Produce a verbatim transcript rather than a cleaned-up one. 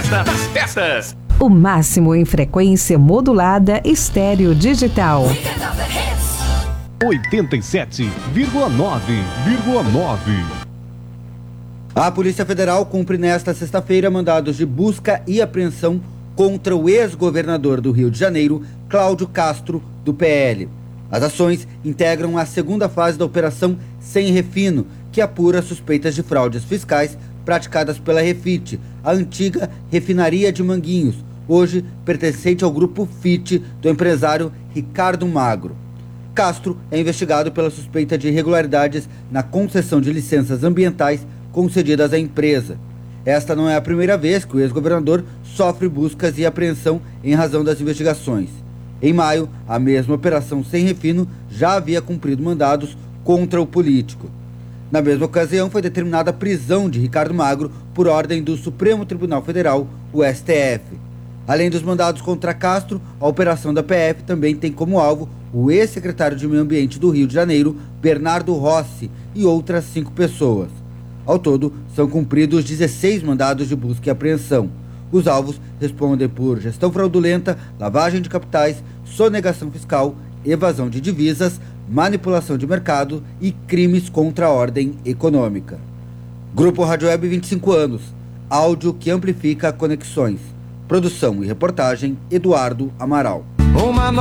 festa das festas. O máximo em frequência modulada estéreo digital. oitenta e sete vírgula nove vírgula nove. A Polícia Federal cumpre nesta sexta-feira mandados de busca e apreensão contra o ex-governador do Rio de Janeiro, Cláudio Castro, do P L. As ações integram a segunda fase da Operação Sem Refino, que apura suspeitas de fraudes fiscais praticadas pela Refit, a antiga refinaria de Manguinhos, hoje pertencente ao grupo F I T do empresário Ricardo Magro. Castro é investigado pela suspeita de irregularidades na concessão de licenças ambientais concedidas à empresa. Esta não é a primeira vez que o ex-governador sofre buscas e apreensão em razão das investigações. Em maio, a mesma Operação Sem Refino já havia cumprido mandados contra o político. Na mesma ocasião, foi determinada a prisão de Ricardo Magro por ordem do Supremo Tribunal Federal, o S T F. Além dos mandados contra Castro, a operação da P F também tem como alvo o ex-secretário de Meio Ambiente do Rio de Janeiro, Bernardo Rossi, e outras cinco pessoas. Ao todo, são cumpridos dezesseis mandados de busca e apreensão. Os alvos respondem por gestão fraudulenta, lavagem de capitais, sonegação fiscal, evasão de divisas, manipulação de mercado e crimes contra a ordem econômica. Grupo Rádio Web, vinte e cinco anos. Áudio que amplifica conexões. Produção e reportagem, Eduardo Amaral. Uma